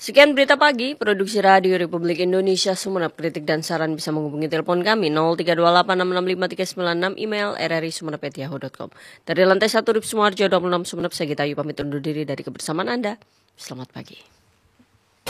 Sekian berita pagi, produksi Radio Republik Indonesia Sumeneb. Kritik dan saran bisa menghubungi telepon kami 0328665396, email rrisumeneb@yahoo.com. Dari lantai 1 Rip Sumarjo 26 Sumeneb, saya Gita Ayu pamit undur diri dari kebersamaan Anda. Selamat pagi.